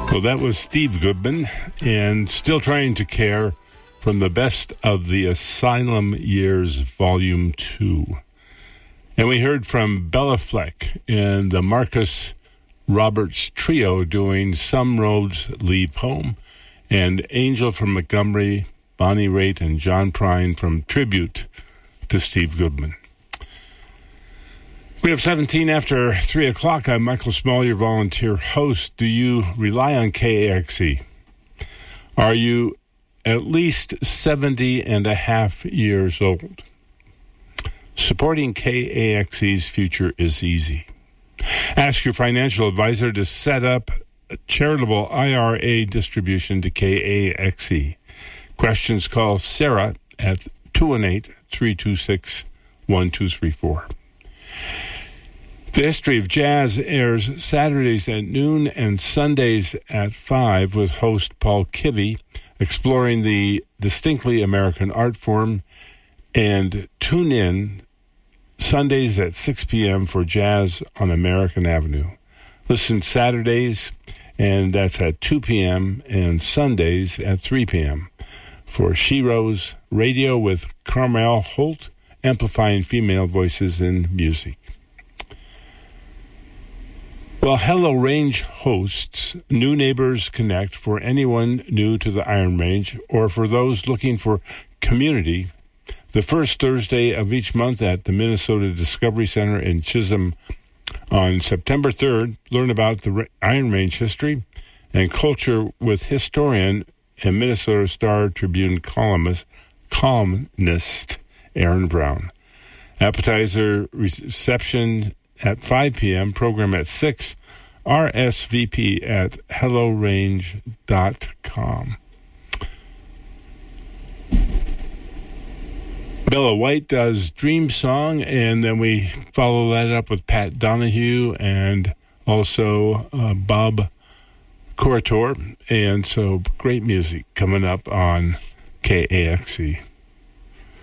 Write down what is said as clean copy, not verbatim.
Well, that was Steve Goodman, and Still Trying to Care from the Best of the Asylum Years, Volume 2. And we heard from Bella Fleck and the Marcus Roberts Trio doing Some Roads Lead Home, and Angel from Montgomery, Bonnie Raitt, and John Prine from Tribute to Steve Goodman. We have 17 after 3 o'clock. I'm Michael Small, your volunteer host. Do you rely on KAXE? Are you at least 70 and a half years old? Supporting KAXE's future is easy. Ask your financial advisor to set up a charitable IRA distribution to KAXE. Questions, call Sarah at 218-326-1234. The History of Jazz airs Saturdays at noon and Sundays at 5 with host Paul Kivy, exploring the distinctly American art form. And tune in Sundays at 6 p.m. for Jazz on American Avenue. Listen Saturdays, and that's at 2 p.m., and Sundays at 3 p.m. for Shero's Radio with Carmel Holt, amplifying female voices in music. Well, Hello Range hosts New Neighbors Connect for anyone new to the Iron Range or for those looking for community the first Thursday of each month at the Minnesota Discovery Center in Chisholm. On September 3rd, learn about the Iron Range history and culture with historian and Minnesota Star-Tribune columnist Aaron Brown. Appetizer reception at 5 p.m., program at 6, RSVP at hellorange.com. Bella White does Dream Song, and then we follow that up with Pat Donahue and also Bob Corritore. And so great music coming up on KAXE.